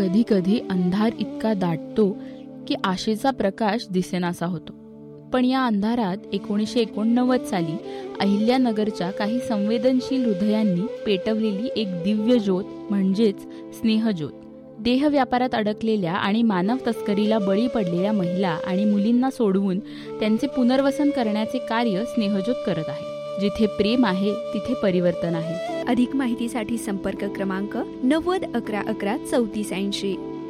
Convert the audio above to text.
कधी कधी अंधार इतका दाटतो की आशेचा प्रकाश दिसेनासा होतो. पण या अंधारात 1989 साली अहिल्यानगरच्या काही संवेदनशील हृदयांनी पेटवलेली एक दिव्य ज्योत म्हणजेच स्नेहज्योत. देहव्यापारात अडकलेल्या आणि मानव तस्करीला बळी पडलेल्या महिला आणि मुलींना सोडवून त्यांचे पुनर्वसन करण्याचे कार्य स्नेहज्योत करत आहे. जिथे प्रेम आहे तिथे परिवर्तन आहे. अधिक माहितीसाठी संपर्क क्रमांक 90 11 11 3480.